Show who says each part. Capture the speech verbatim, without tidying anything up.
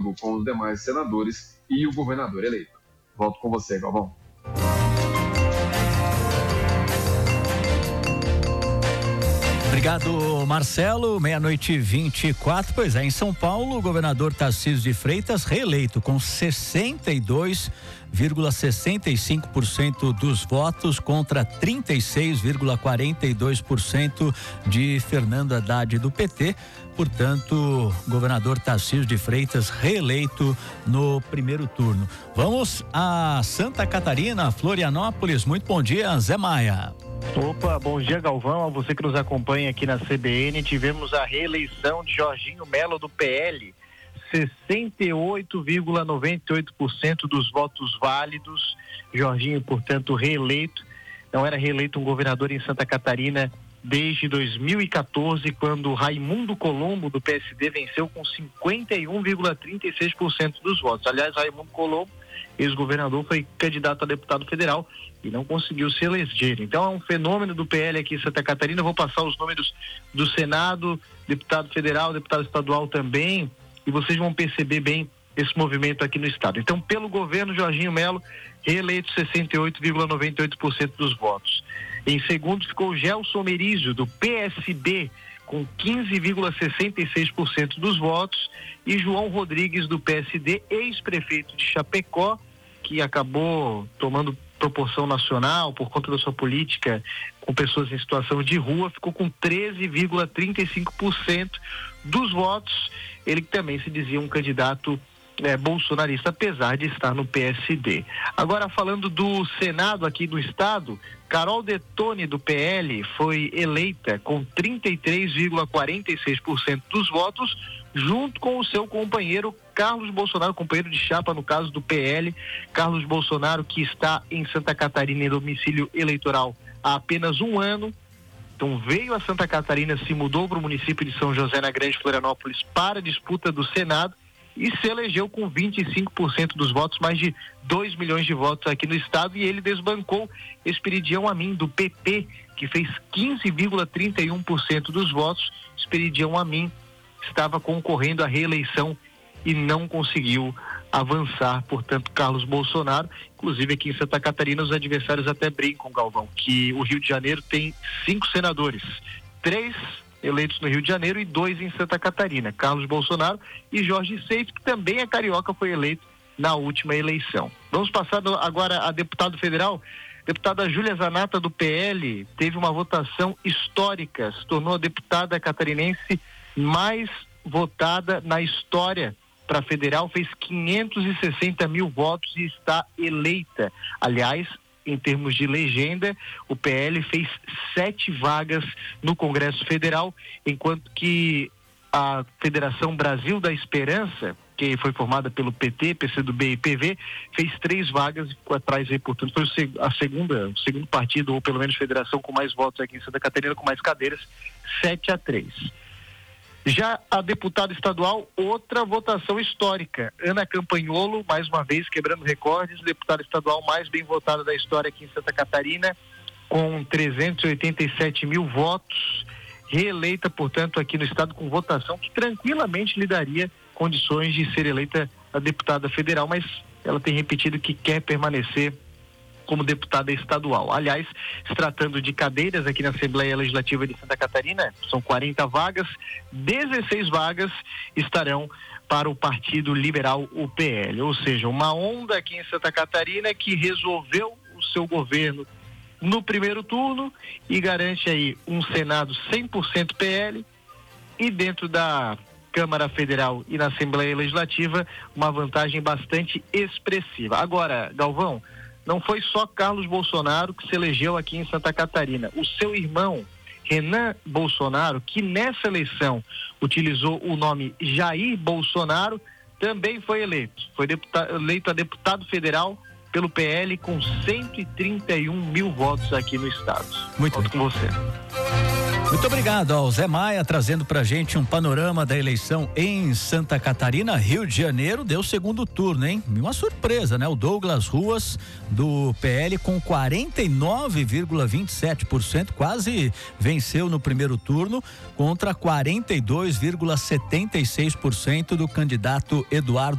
Speaker 1: diálogo com os demais senadores e o governador eleito. Volto com você, Galvão.
Speaker 2: Obrigado, Marcelo. Meia-noite e vinte e quatro. Pois é, em São Paulo, o governador Tarcísio de Freitas reeleito com sessenta e dois vírgula sessenta e cinco por cento dos votos contra trinta e seis vírgula quarenta e dois por cento de Fernando Haddad do P T. Portanto, governador Tarcísio de Freitas reeleito no primeiro turno. Vamos a Santa Catarina, Florianópolis. Muito bom dia, Zé Maia.
Speaker 3: Opa, bom dia, Galvão, a você que nos acompanha aqui na C B N. Tivemos a reeleição de Jorginho Melo do P L, sessenta e oito vírgula noventa e oito por cento dos votos válidos. Jorginho, portanto, reeleito. Não era reeleito um governador em Santa Catarina desde dois mil e quatorze, quando Raimundo Colombo do P S D venceu com cinquenta e um vírgula trinta e seis por cento dos votos. Aliás, Raimundo Colombo, ex-governador, foi candidato a deputado federal e não conseguiu se eleger. Então é um fenômeno do P L aqui em Santa Catarina. Eu vou passar os números do Senado, deputado federal, deputado estadual também, e vocês vão perceber bem esse movimento aqui no estado. Então, pelo governo, Jorginho Melo, reeleito sessenta e oito vírgula noventa e oito por cento dos votos. Em segundo ficou Gelson Merizio, do P S B, com quinze vírgula sessenta e seis por cento dos votos, e João Rodrigues, do P S D, ex-prefeito de Chapecó, que acabou tomando proporção nacional por conta da sua política com pessoas em situação de rua, ficou com treze vírgula trinta e cinco por cento dos votos. Ele que também se dizia um candidato é, bolsonarista, apesar de estar no P S D. Agora, falando do Senado aqui do estado, Carol Detone, do P L, foi eleita com trinta e três vírgula quarenta e seis por cento dos votos, junto com o seu companheiro Carlos Bolsonaro, companheiro de chapa no caso do P L. Carlos Bolsonaro, que está em Santa Catarina em domicílio eleitoral há apenas um ano. Então veio a Santa Catarina, se mudou para o município de São José na Grande Florianópolis para a disputa do Senado e se elegeu com vinte e cinco por cento dos votos, mais de dois milhões de votos aqui no estado, e ele desbancou Esperidião Amin, do P T, que fez quinze vírgula trinta e um por cento dos votos. Esperidião Amin estava concorrendo à reeleição e não conseguiu avançar. Portanto, Carlos Bolsonaro, inclusive aqui em Santa Catarina, os adversários até brincam, Galvão, que o Rio de Janeiro tem cinco senadores, três eleitos no Rio de Janeiro e dois em Santa Catarina, Carlos Bolsonaro e Jorge Seif, que também é carioca, foi eleito na última eleição. Vamos passar agora a deputado federal. Deputada Júlia Zanata, do P L, teve uma votação histórica, se tornou a deputada catarinense mais votada na história para federal, fez quinhentos e sessenta mil votos e está eleita. Aliás, em termos de legenda, o P L fez sete vagas no Congresso Federal, enquanto que a Federação Brasil da Esperança, que foi formada pelo P T, P C do B e P V, fez três vagas e ficou atrás aí, portanto, foi a segunda, o segundo partido, ou pelo menos federação com mais votos aqui em Santa Catarina, com mais cadeiras, sete a três. Já a deputada estadual, outra votação histórica. Ana Campagnolo, mais uma vez quebrando recordes, deputada estadual mais bem votada da história aqui em Santa Catarina, com trezentos e oitenta e sete mil votos, reeleita, portanto, aqui no estado com votação que tranquilamente lhe daria condições de ser eleita a deputada federal, mas ela tem repetido que quer permanecer como deputada estadual. Aliás, se tratando de cadeiras aqui na Assembleia Legislativa de Santa Catarina, são quarenta vagas, dezesseis vagas estarão para o Partido Liberal, o P L. Ou seja, uma onda aqui em Santa Catarina que resolveu o seu governo no primeiro turno e garante aí um Senado cem por cento P L e dentro da Câmara Federal e na Assembleia Legislativa uma vantagem bastante expressiva. Agora, Galvão, não foi só Carlos Bolsonaro que se elegeu aqui em Santa Catarina. O seu irmão, Renan Bolsonaro, que nessa eleição utilizou o nome Jair Bolsonaro, também foi eleito. Foi deputado, eleito a deputado federal pelo P L com cento e trinta e um mil votos aqui no estado.
Speaker 2: Muito
Speaker 3: Volto
Speaker 2: bem.
Speaker 3: com você.
Speaker 2: Muito obrigado ao Zé Maia, trazendo pra gente um panorama da eleição em Santa Catarina. Rio de Janeiro deu segundo turno, hein? Uma surpresa, né? O Douglas Ruas, do P L, com quarenta e nove vírgula vinte e sete por cento, quase venceu no primeiro turno, contra quarenta e dois vírgula setenta e seis por cento do candidato Eduardo